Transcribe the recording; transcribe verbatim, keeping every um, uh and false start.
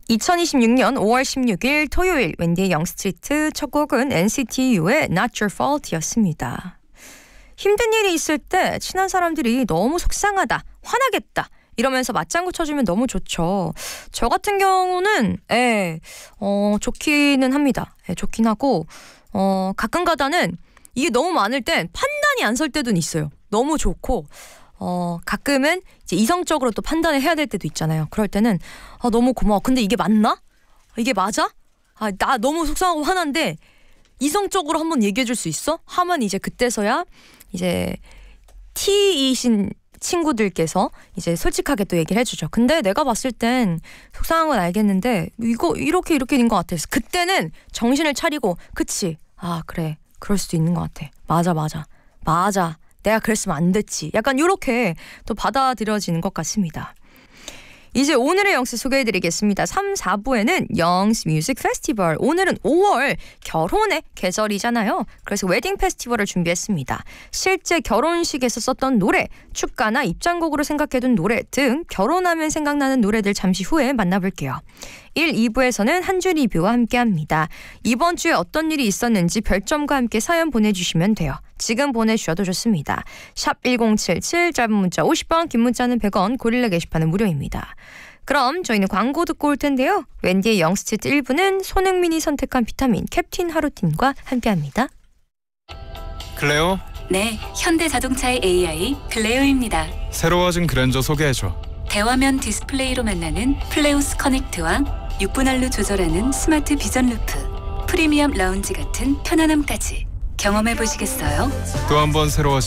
이천이십육년 오월 십육일 토요일 웬디의 영스트리트 첫 곡은 엔시티 U의 Not Your Fault였습니다. 힘든 일이 있을 때 친한 사람들이 너무 속상하다, 화나겠다 이러면서 맞장구 쳐주면 너무 좋죠. 저 같은 경우는 예, 어, 좋기는 합니다. 예, 좋긴 하고 어, 가끔가다는 이게 너무 많을 땐 판단이 안 설 때도 있어요. 너무 좋고 어, 가끔은 이제 이성적으로 또 판단을 해야 될 때도 있잖아요. 그럴 때는 아, 너무 고마워. 근데 이게 맞나? 이게 맞아? 아, 나 너무 속상하고 화난데 이성적으로 한번 얘기해 줄 수 있어? 하면 이제 그때서야 이제 T이신 친구들께서 이제 솔직하게 또 얘기를 해주죠. 근데 내가 봤을 땐 속상한 건 알겠는데 이거 이렇게 이렇게 된 것 같아서 그때는 정신을 차리고 그치? 아 그래 그럴 수도 있는 것 같아. 맞아 맞아 맞아 내가 그랬으면 안 됐지. 약간 이렇게 또 받아들여지는 것 같습니다. 이제 오늘의 영스 소개해드리겠습니다. 삼, 사부에는 영스 뮤직 페스티벌. 오늘은 오월 결혼의 계절이잖아요. 그래서 웨딩 페스티벌을 준비했습니다. 실제 결혼식에서 썼던 노래, 축가나 입장곡으로 생각해둔 노래 등 결혼하면 생각나는 노래들 잠시 후에 만나볼게요. 일, 이부에서는 한 주 리뷰와 함께합니다. 이번 주에 어떤 일이 있었는지 별점과 함께 사연 보내주시면 돼요. 지금 보내주셔도 좋습니다. 샵 일공칠칠, 짧은 문자 오십 원, 긴 문자는 백 원, 고릴라 게시판은 무료입니다. 그럼 저희는 광고 듣고 올 텐데요. 웬디의 영스트리트 일 부는 손흥민이 선택한 비타민 캡틴 하루틴과 함께합니다. 클레오? 네, 현대자동차의 에이아이 클레오입니다. 새로워진 그랜저 소개해줘. 대화면 디스플레이로 만나는 플레우스 커넥트와 육 분할로 조절하는 스마트 비전 루프, 프리미엄 라운지 같은 편안함까지 경험해 보시겠어요? 또 한 번 새로워진